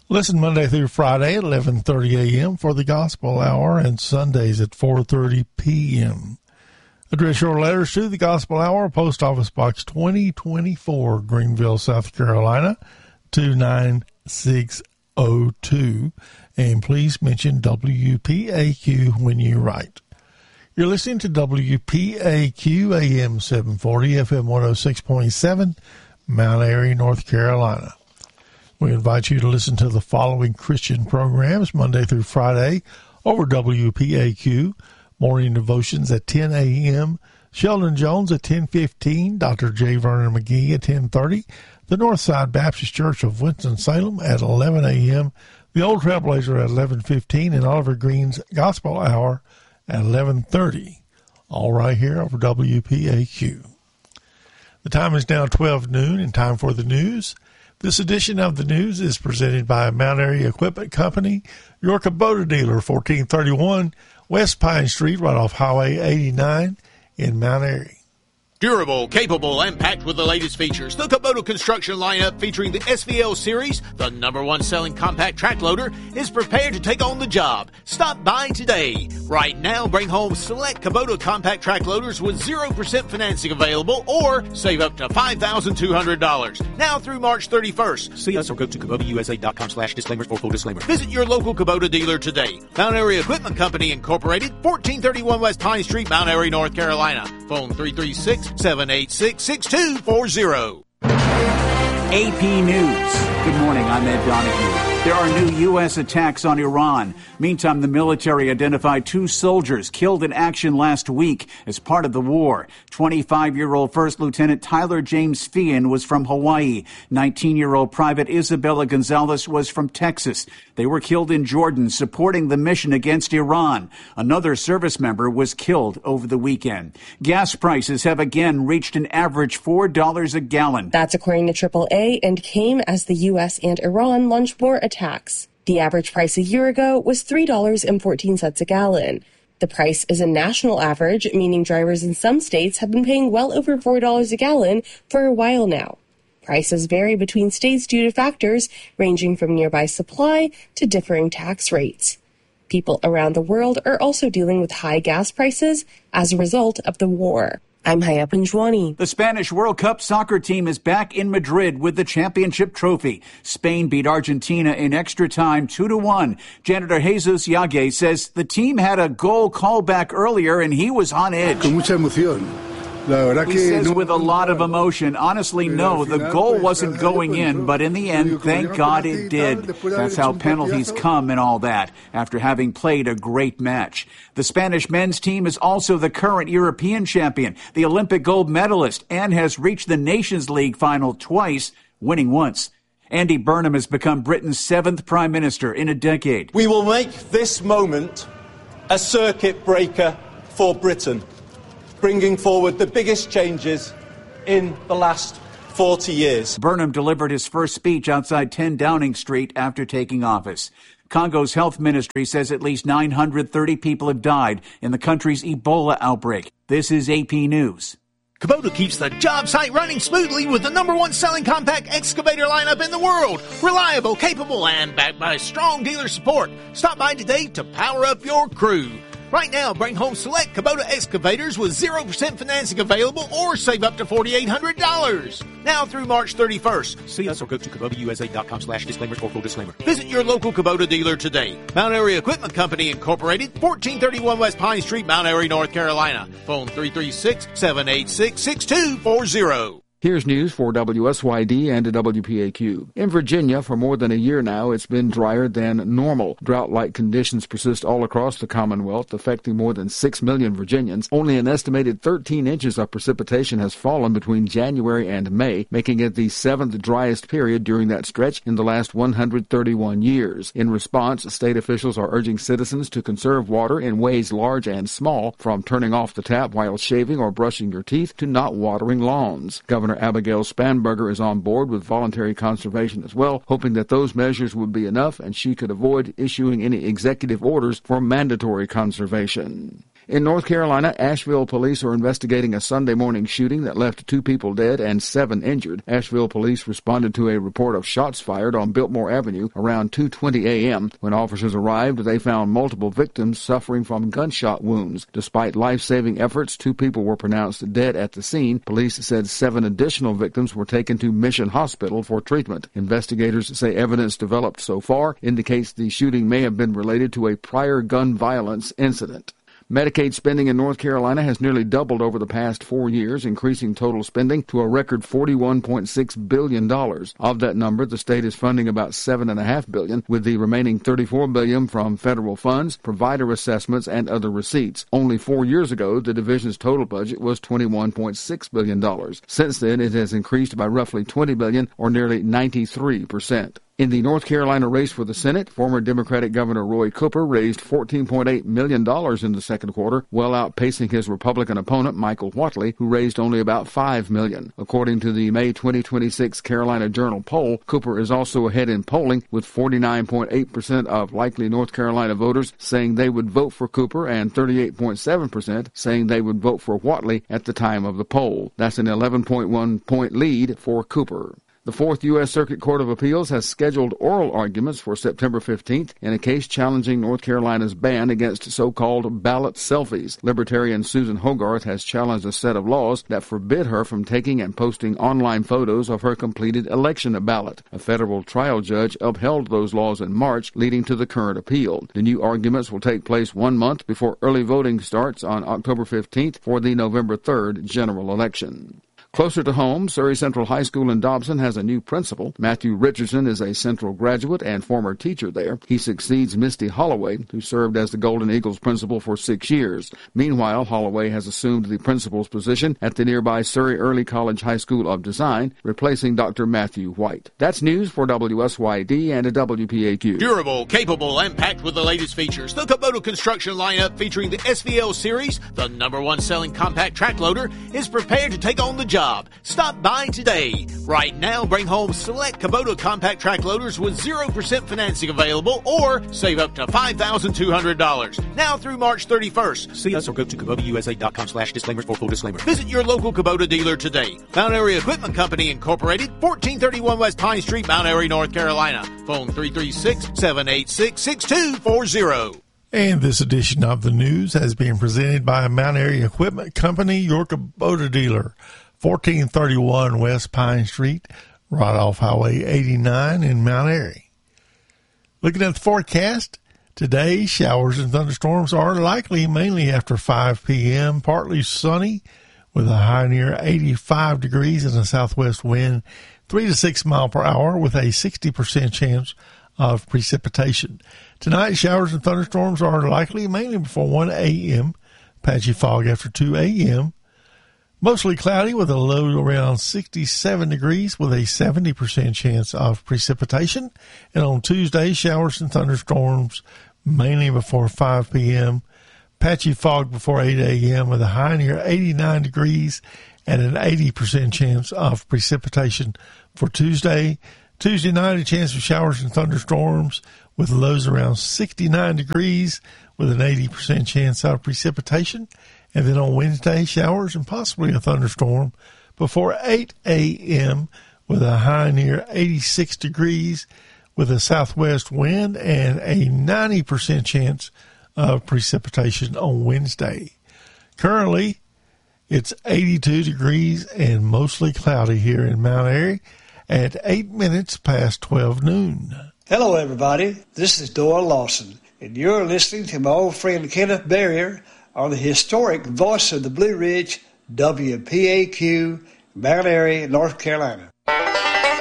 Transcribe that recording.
Listen Monday through Friday at 11:30 a.m. for the Gospel Hour and Sundays at 4:30 p.m. Address your letters to the Gospel Hour, Post Office Box 2024, Greenville, South Carolina, 29602. And please mention WPAQ when you write. You're listening to WPAQ AM 740, FM 106.7, Mount Airy, North Carolina. We invite you to listen to the following Christian programs Monday through Friday over WPAQ. Morning devotions at 10 a.m., Sheldon Jones at 10:15, Dr. J. Vernon McGee at 10:30, the Northside Baptist Church of Winston-Salem at 11 a.m., the Old Trailblazer at 11:15, and Oliver Green's Gospel Hour at 11:30. All right here over WPAQ. The time is now 12 noon and time for the news. This edition of the news is presented by Mount Airy Equipment Company, your Kubota dealer, 1431 West Pine Street, right off Highway 89 in Mount Airy. Durable, capable, and packed with the latest features. The Kubota construction lineup featuring the SVL series, the #1 selling compact track loader, is prepared to take on the job. Stop by today. Right now, bring home select Kubota compact track loaders with 0% financing available or save up to $5,200. Now through March 31st. See us or go to KubotaUSA.com/disclaimers for full disclaimer. Visit your local Kubota dealer today. Mount Airy Equipment Company Incorporated, 1431 West Pine Street, Mount Airy, North Carolina. Phone 336-786-6240. AP News. Good morning, I'm Ed Donahue. There are new U.S. attacks on Iran. Meantime, the military identified 2 soldiers killed in action last week as part of the war. 25-year-old First Lieutenant Tyler James Feehan was from Hawaii. 19-year-old Private Isabella Gonzalez was from Texas. They were killed in Jordan supporting the mission against Iran. Another service member was killed over the weekend. Gas prices have again reached an average $4 a gallon. That's according to AAA and came as the U.S. and Iran launched more attacks. The average price a year ago was $3.14 a gallon. The price is a national average, meaning drivers in some states have been paying well over $4 a gallon for a while now. Prices vary between states due to factors ranging from nearby supply to differing tax rates. People around the world are also dealing with high gas prices as a result of the war. I'm Haya Panjwani. The Spanish World Cup soccer team is back in Madrid with the championship trophy. Spain beat Argentina in extra time 2-1. Janitor Jesus Yague says the team had a goal callback earlier and he was on edge. Con mucha emoción. He says with a lot of emotion, honestly, no, the goal wasn't going in, but in the end, thank God it did. That's how penalties come and all that, after having played a great match. The Spanish men's team is also the current European champion, the Olympic gold medalist, and has reached the Nations League final twice, winning once. Andy Burnham has become Britain's 7th Prime Minister in a decade. We will make this moment a circuit breaker for Britain, bringing forward the biggest changes in the last 40 years. Burnham delivered his first speech outside 10 Downing Street after taking office. Congo's health ministry says at least 930 people have died in the country's Ebola outbreak. This is AP News. Kubota keeps the job site running smoothly with the #1 selling compact excavator lineup in the world. Reliable, capable, and backed by strong dealer support. Stop by today to power up your crew. Right now, bring home select Kubota excavators with 0% financing available or save up to $4,800. Now through March 31st. See us or go to KubotaUSA.com/disclaimers for full disclaimer. Visit your local Kubota dealer today. Mount Airy Equipment Company Incorporated, 1431 West Pine Street, Mount Airy, North Carolina. Phone 336-786-6240. Here's news for WSYD and WPAQ. In Virginia, for more than a year now, it's been drier than normal. Drought-like conditions persist all across the Commonwealth, affecting more than 6 million Virginians. Only an estimated 13 inches of precipitation has fallen between January and May, making it the 7th driest period during that stretch in the last 131 years. In response, state officials are urging citizens to conserve water in ways large and small, from turning off the tap while shaving or brushing your teeth to not watering lawns. Governor Abigail Spanberger is on board with voluntary conservation as well, hoping that those measures would be enough and she could avoid issuing any executive orders for mandatory conservation. In North Carolina, Asheville police are investigating a Sunday morning shooting that left 2 people dead and 7 injured. Asheville police responded to a report of shots fired on Biltmore Avenue around 2:20 a.m. When officers arrived, they found multiple victims suffering from gunshot wounds. Despite life-saving efforts, 2 people were pronounced dead at the scene. Police said 7 additional victims were taken to Mission Hospital for treatment. Investigators say evidence developed so far indicates the shooting may have been related to a prior gun violence incident. Medicaid spending in North Carolina has nearly doubled over the past 4 years, increasing total spending to a record $41.6 billion. Of that number, the state is funding about $7.5 billion, with the remaining $34 billion from federal funds, provider assessments, and other receipts. Only 4 years ago, the division's total budget was $21.6 billion. Since then, it has increased by roughly $20 billion, or nearly 93%. In the North Carolina race for the Senate, former Democratic Governor Roy Cooper raised $14.8 million in the second quarter, well outpacing his Republican opponent, Michael Whatley, who raised only about $5 million. According to the May 2026 Carolina Journal poll, Cooper is also ahead in polling, with 49.8% of likely North Carolina voters saying they would vote for Cooper and 38.7% saying they would vote for Whatley at the time of the poll. That's an 11.1-point lead for Cooper. The Fourth U.S. Circuit Court of Appeals has scheduled oral arguments for September 15th in a case challenging North Carolina's ban against so-called ballot selfies. Libertarian Susan Hogarth has challenged a set of laws that forbid her from taking and posting online photos of her completed election ballot. A federal trial judge upheld those laws in March, leading to the current appeal. The new arguments will take place 1 month before early voting starts on October 15th for the November 3rd general election. Closer to home, Surrey Central High School in Dobson has a new principal. Matthew Richardson is a Central graduate and former teacher there. He succeeds Misty Holloway, who served as the Golden Eagles principal for 6 years. Meanwhile, Holloway has assumed the principal's position at the nearby Surrey Early College High School of Design, replacing Dr. Matthew White. That's news for WSYD and WPAQ. Durable, capable, and packed with the latest features. The Kubota construction lineup featuring the SVL series, the #1 selling compact track loader, is prepared to take on the job. Stop by today. Right now, bring home select Kubota compact track loaders with 0% financing available, or save up to $5,200. Now through March 31st. See us or go to KubotaUSA.com/disclaimers for full disclaimer. Visit your local Kubota dealer today. Mount Airy Equipment Company Incorporated, 1431 West Pine Street, Mount Airy, North Carolina. Phone 336-786-6240. And this edition of the news has been presented by Mount Airy Equipment Company, your Kubota dealer. 1431 West Pine Street, right off Highway 89 in Mount Airy. Looking at the forecast, today showers and thunderstorms are likely mainly after 5 p.m., partly sunny with a high near 85 degrees and a southwest wind 3 to 6 miles per hour with a 60% chance of precipitation. Tonight, showers and thunderstorms are likely mainly before 1 a.m., patchy fog after 2 a.m., mostly cloudy with a low around 67 degrees with a 70% chance of precipitation. And on Tuesday, showers and thunderstorms mainly before 5 p.m., patchy fog before 8 a.m. with a high near 89 degrees and an 80% chance of precipitation for Tuesday. Tuesday night, a chance of showers and thunderstorms with lows around 69 degrees with an 80% chance of precipitation. And then on Wednesday, showers and possibly a thunderstorm before 8 a.m. with a high near 86 degrees with a southwest wind and a 90% chance of precipitation on Wednesday. Currently, it's 82 degrees and mostly cloudy here in Mount Airy at 8 minutes past 12 noon. Hello, everybody. This is Doyle Lawson, and you're listening to my old friend Kenneth Barrier on the historic Voice of the Blue Ridge, WPAQ, Mount Airy, North Carolina.